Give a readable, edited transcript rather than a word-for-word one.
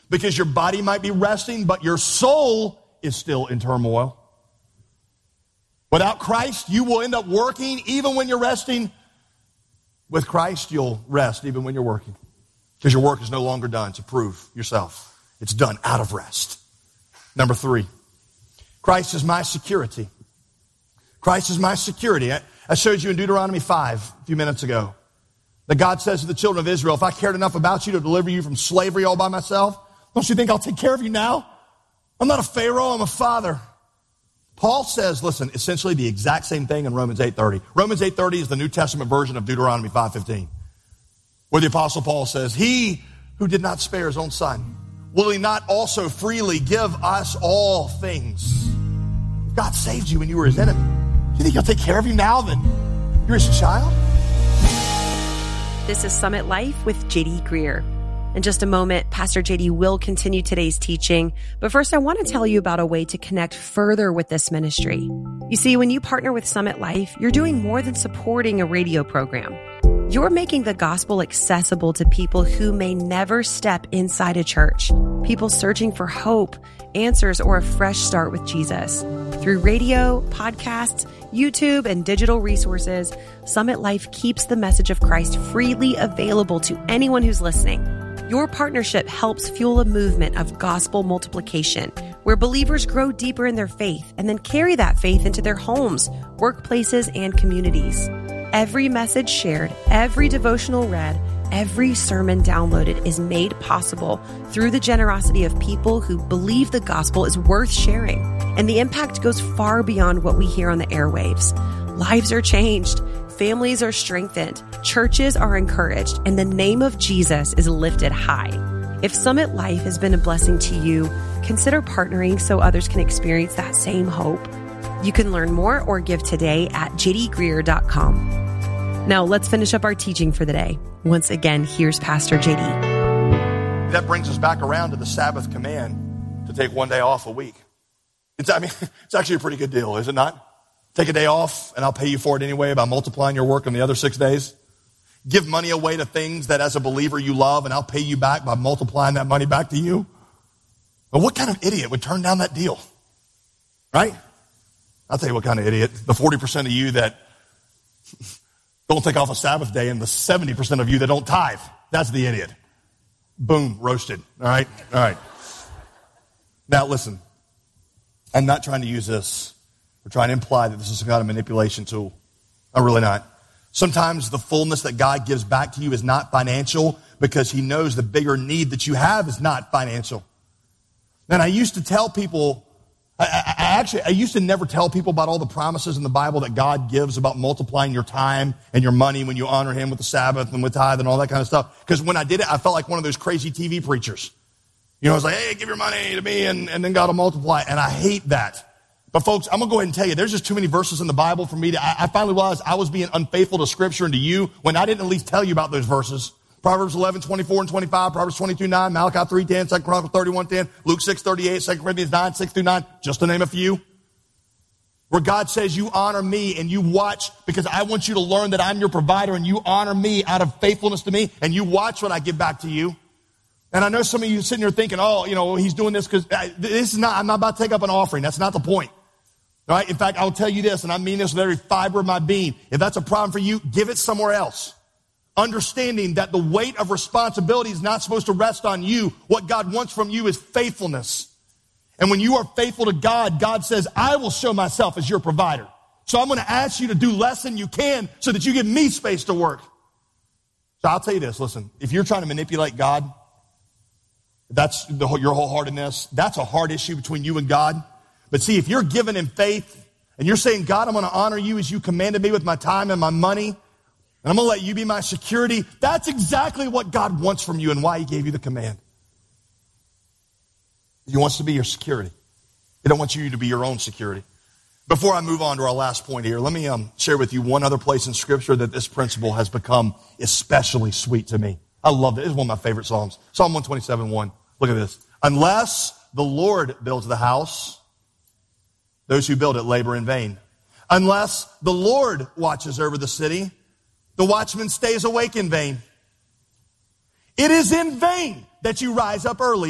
because your body might be resting, but your soul is still in turmoil. Without Christ, you will end up working even when you're resting. With Christ, you'll rest even when you're working, because your work is no longer done to prove yourself. It's done out of rest. Number 3, Christ is my security. Christ is my security. I showed you in Deuteronomy 5 a few minutes ago that God says to the children of Israel, if I cared enough about you to deliver you from slavery all by myself, don't you think I'll take care of you now? I'm not a Pharaoh, I'm a father. Paul says, listen, essentially the exact same thing in Romans 8:30. Romans 8:30 is the New Testament version of Deuteronomy 5:15, where the Apostle Paul says, he who did not spare his own son, will he not also freely give us all things? If God saved you when you were his enemy, do you think he'll take care of you now that you're his child? This is Summit Life with J.D. Greer. In just a moment, Pastor J.D. will continue today's teaching. But first, I want to tell you about a way to connect further with this ministry. You see, when you partner with Summit Life, you're doing more than supporting a radio program. You're making the gospel accessible to people who may never step inside a church, people searching for hope, answers, or a fresh start with Jesus. Through radio, podcasts, YouTube, and digital resources, Summit Life keeps the message of Christ freely available to anyone who's listening. Your partnership helps fuel a movement of gospel multiplication, where believers grow deeper in their faith and then carry that faith into their homes, workplaces, and communities. Every message shared, every devotional read, every sermon downloaded is made possible through the generosity of people who believe the gospel is worth sharing. And the impact goes far beyond what we hear on the airwaves. Lives are changed, families are strengthened, churches are encouraged, and the name of Jesus is lifted high. If Summit Life has been a blessing to you, consider partnering so others can experience that same hope. You can learn more or give today at jdgreer.com. Now let's finish up our teaching for the day. Once again, here's Pastor JD. That brings us back around to the Sabbath command to take one day off a week. It's actually a pretty good deal, is it not? Take a day off and I'll pay you for it anyway by multiplying your work in the other 6 days. Give money away to things that as a believer you love and I'll pay you back by multiplying that money back to you. But what kind of idiot would turn down that deal? Right? I'll tell you what kind of idiot. The 40% of you that don't take off a Sabbath day and the 70% of you that don't tithe. That's the idiot. Boom, roasted. All right? All right. Now listen, I'm not trying to use this or trying to imply that this is some kind of manipulation tool. I'm really not. Sometimes the fullness that God gives back to you is not financial because he knows the bigger need that you have is not financial. And I used to tell people, I used to never tell people about all the promises in the Bible that God gives about multiplying your time and your money when you honor him with the Sabbath and with tithe and all that kind of stuff. Because when I did it, I felt like one of those crazy TV preachers. You know, I was like, hey, give your money to me and then God will multiply. And I hate that. But folks, I'm going to go ahead and tell you, there's just too many verses in the Bible for me to, I finally realized I was being unfaithful to Scripture and to you when I didn't at least tell you about those verses. Proverbs 11, 24 and 25, Proverbs 22, 9, Malachi 3, 10, 2 Chronicles 31, 10, Luke 6, 38, 2 Corinthians 9, 6 through 9, just to name a few. Where God says you honor me and you watch because I want you to learn that I'm your provider and you honor me out of faithfulness to me and you watch what I give back to you. And I know some of you sitting there thinking, oh, you know, he's doing this because this is not, I'm not about to take up an offering. That's not the point. All right. In fact, I'll tell you this, and I mean this with every fiber of my being. If that's a problem for you, give it somewhere else. Understanding that the weight of responsibility is not supposed to rest on you. What God wants from you is faithfulness. And when you are faithful to God, God says, I will show myself as your provider. So I'm going to ask you to do less than you can so that you give me space to work. So I'll tell you this, listen, if you're trying to manipulate God, that's your wholeheartedness. That's a hard issue between you and God. But see, if you're giving in faith and you're saying, God, I'm going to honor you as you commanded me with my time and my money, and I'm going to let you be my security, that's exactly what God wants from you and why he gave you the command. He wants to be your security. He don't want you to be your own security. Before I move on to our last point here, let me share with you one other place in Scripture that this principle has become especially sweet to me. I love it. It's one of my favorite Psalms. Psalm 127:1. Look at this. Unless the Lord builds the house, those who build it labor in vain. Unless the Lord watches over the city, the watchman stays awake in vain. It is in vain that you rise up early